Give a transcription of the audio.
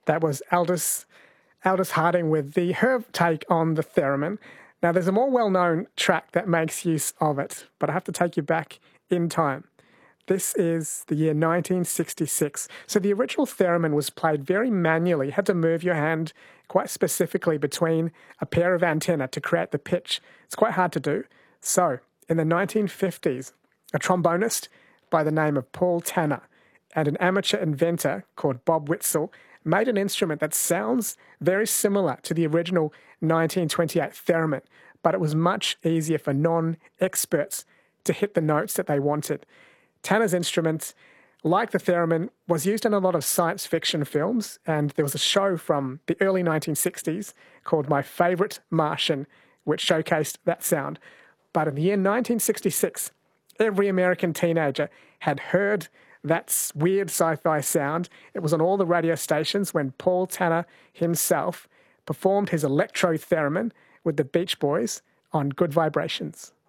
That was Aldous Harding with her take on the theremin. Now, there's a more well-known track that makes use of it, but I have to take you back in time. This is the year 1966. So the original theremin was played very manually. You had to move your hand quite specifically between a pair of antennae to create the pitch. It's quite hard to do. So in the 1950s, a trombonist by the name of Paul Tanner and an amateur inventor called Bob Witzel made an instrument that sounds very similar to the original 1928 theremin, but it was much easier for non-experts to hit the notes that they wanted. Tanner's instrument, like the theremin, was used in a lot of science fiction films, and there was a show from the early 1960s called My Favorite Martian, which showcased that sound. But in the year 1966, every American teenager had heard that weird sci-fi sound. It was on all the radio stations when Paul Tanner himself performed his electro theremin with the Beach Boys on Good Vibrations.